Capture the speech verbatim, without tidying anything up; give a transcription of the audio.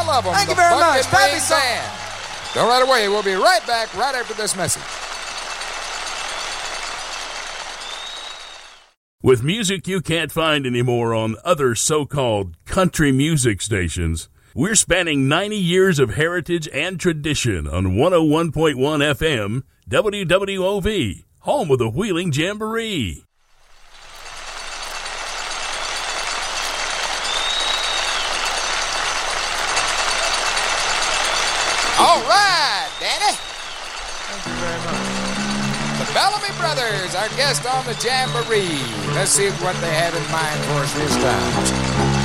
all of them. Thank the you very Bucket much. Happy Brain song. Band. Don't right away. We'll be right back right after this message. With music you can't find anymore on other so-called country music stations, we're spanning ninety years of heritage and tradition on one oh one point one F M, W W O V, home of the Wheeling Jamboree. All right, Danny. Thank you very much. The Bellamy Brothers, our guest on the Jamboree. Let's see what they have in mind for us this time.